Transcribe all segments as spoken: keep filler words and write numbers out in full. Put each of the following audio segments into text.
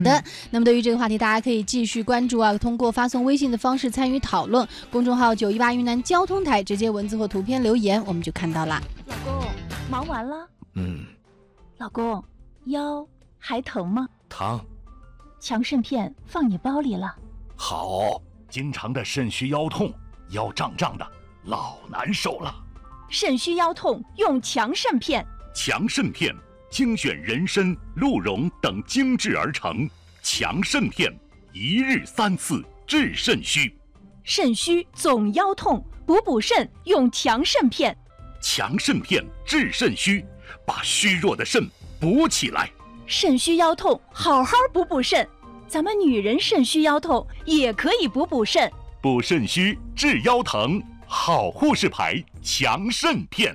好的，那么对于这个话题，大家可以继续关注啊，通过发送微信的方式参与讨论。公众号九一八云南交通台直接文字或图片留言，我们就看到啦。 老公，忙完了？ 嗯。 老公，腰还疼吗？ 疼。 强肾片放你包里了。 好，经常的肾虚腰痛，腰胀胀的，老难受了。 肾虚腰痛用强肾片。 强肾片精选人参、鹿茸等精制而成，强肾片一日三次治肾虚。 肾虚总腰痛，补补肾用强肾片。 强肾片治肾虚，把虚弱的肾补起来。 肾虚腰痛，好好补补肾。咱们女人肾虚腰痛也可以补补肾。 补肾虚治腰疼，好护士牌强肾片。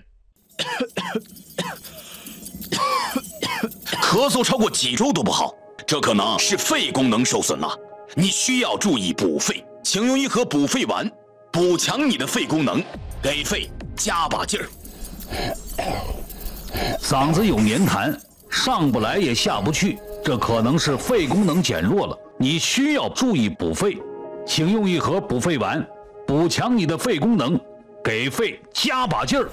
咳嗽超过几周都不好，这可能是肺功能受损了。你需要注意补肺，请用一盒补肺丸，补强你的肺功能，给肺加把劲儿。 嗓子有黏痰，上不来也下不去，这可能是肺功能减弱了。你需要注意补肺，请用一盒补肺丸，补强你的肺功能，给肺加把劲儿。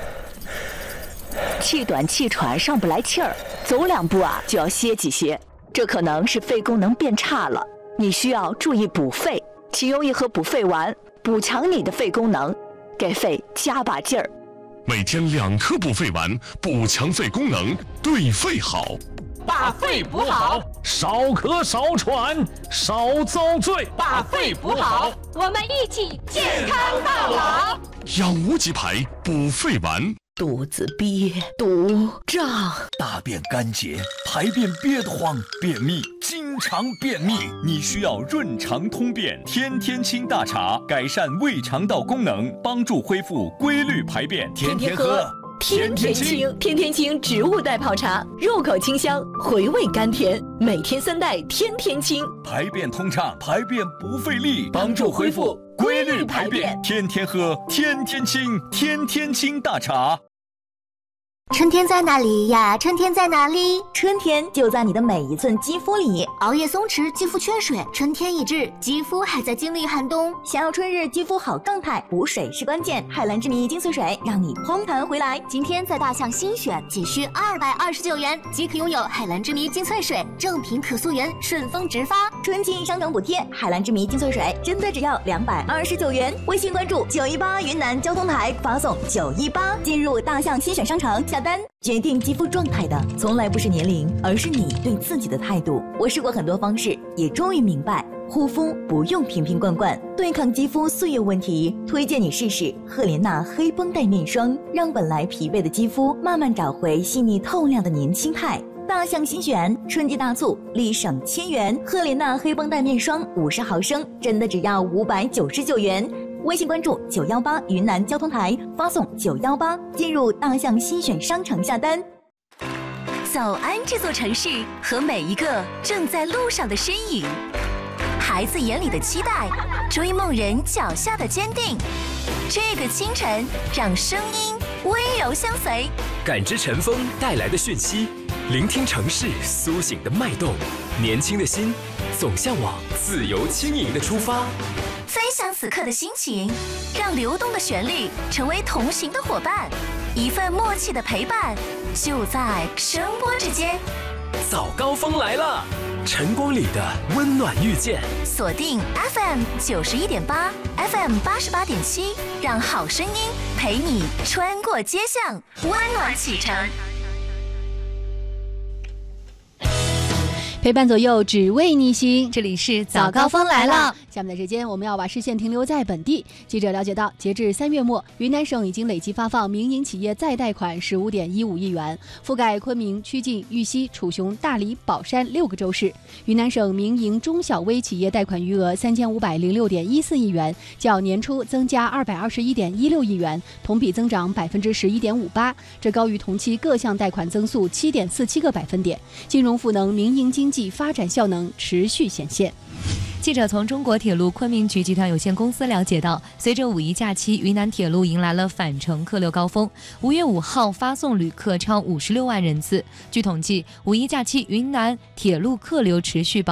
气短气喘上不来气儿，走两步啊就要歇几歇，这可能是肺功能变差了。你需要注意补肺，请用一盒补肺丸，补强你的肺功能，给肺加把劲儿。 每天两颗补肺丸，补强肺功能，对肺好。 把肺补好， 少咳少喘少遭罪。 把肺补好，我们一起健康到老。 养无极牌补肺丸。 肚子憋、肚胀、 大便干结、排便憋得慌、便秘、经常便秘，你需要润肠通便天天清大茶，改善胃肠道功能，帮助恢复规律排便。天天喝天天清，天天清植物代泡茶，入口清香，回味甘甜，每天三袋天天清， 排便通畅，排便不费力，帮助恢复规律排便。天天喝天天清，天天清大茶。 春天在哪里呀？春天在哪里？ 春天就在你的每一寸肌肤里。 熬夜松弛，肌肤缺水，春天已至，肌肤还在经历寒冬。 想要春日肌肤好状态，补水是关键。海蓝之谜精粹水让你嘭弹回来。 今天在大象新选，仅需二百二十九元即可拥有海蓝之谜精粹水，正品可溯源，顺丰直发。 春季商场补贴，海蓝之谜精粹水真的只要两百二十九元。微信关注九一八云南交通台，发送九一八进入大象新选商城下单。决定肌肤状态的从来不是年龄，而是你对自己的态度。我试过很多方式，也终于明白，护肤不用瓶瓶罐罐，对抗肌肤岁月问题，推荐你试试赫莲娜黑绷带面霜，让本来疲惫的肌肤慢慢找回细腻透亮的年轻态。大象新选春季大促，立省千元，赫莲娜黑绷带面霜五十毫升，真的只要五百九十九元。微信关注九一八云南交通台，发送九一八进入大象新选商城下单。 走安这座城市和每一个正在路上的身影，孩子眼里的期待，追梦人脚下的坚定。这个清晨，让声音温柔相随， 感知晨风带来的讯息，聆听城市苏醒的脉动。年轻的心总向往自由轻盈的出发。 分享此刻的心情，让流动的旋律成为同行的伙伴，一份默契的陪伴，就在声波之间。 早高峰来了，晨光里的温暖遇见。 锁定 F M 九十一点八 ，F M 八十八点七，让好声音陪你穿过街巷，温暖启程。 陪伴左右，只为你行。 这里是早高峰来了。 下面的时间，我们要把视线停留在本地。记者了解到，截至三月末，云南省已经累计发放民营企业再贷款十五点一五亿元，覆盖昆明、曲靖、玉溪、楚雄、大理、保山六个州市。云南省民营中小微企业贷款余额三千五百零六点一四亿元，较年初增加二百二十一点一六亿元，同比增长百分之十一点五八，这高于同期各项贷款增速七点四七个百分点。金融赋能民营经济发展效能持续显现。 记者从中国铁路昆明局集团有限公司了解到，随着五一假期，云南铁路迎来了返程客流高峰。五月五号发送旅客超五十六万人次。据统计，五一假期云南铁路客流持续保